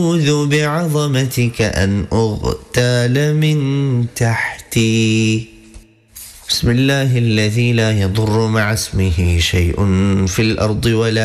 أعوذ بعظمتك أن أغتال من تحتي. بسم الله الذي لا يضر مع اسمه شيء في الأرض ولا